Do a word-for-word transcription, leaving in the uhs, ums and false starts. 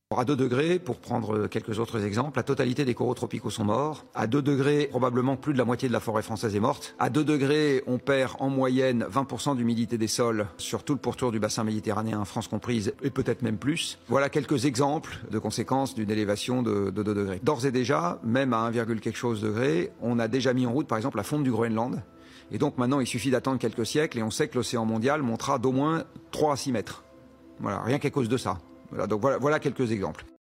À deux degrés, pour prendre quelques autres exemples, la totalité des coraux tropicaux sont morts. À deux degrés, probablement plus de la moitié de la forêt française est morte. À deux degrés, on perd en moyenne vingt pour cent d'humidité des sols sur tout le pourtour du bassin méditerranéen, France comprise, et peut-être même plus. Voilà quelques exemples de conséquences d'une élévation de, de deux degrés. D'ores et déjà, même à un, quelque chose degré, on a déjà mis en route par exemple la fonte du Groenland. Et donc maintenant, il suffit d'attendre quelques siècles et on sait que l'océan mondial montera d'au moins trois à six mètres. Voilà, rien qu'à cause de ça. Voilà, donc voilà, voilà quelques exemples.